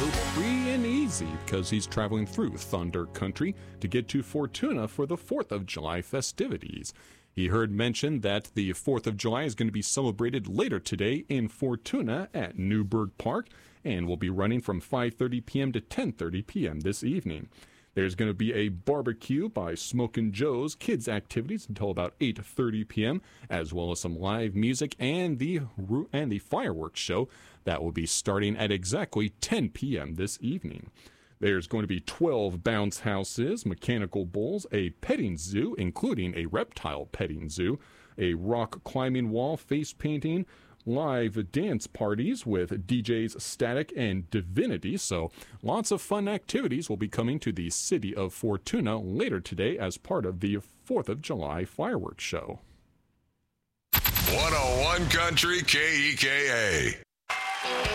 go free and easy because he's traveling through Thunder Country to get to Fortuna for the 4th of July festivities. He heard mention that the 4th of July is going to be celebrated later today in Fortuna at Newburgh Park and will be running from 5:30 p.m. to 10:30 p.m. this evening. There's going to be a barbecue by Smokin' Joe's kids activities until about 8:30 p.m., as well as some live music and the fireworks show that will be starting at exactly 10 p.m. this evening. There's going to be 12 bounce houses, mechanical bulls, a petting zoo, including a reptile petting zoo, a rock climbing wall, face painting, live dance parties with DJs Static and Divinity. So lots of fun activities will be coming to the city of Fortuna later today as part of the 4th of July fireworks show. 101 Country KEKA.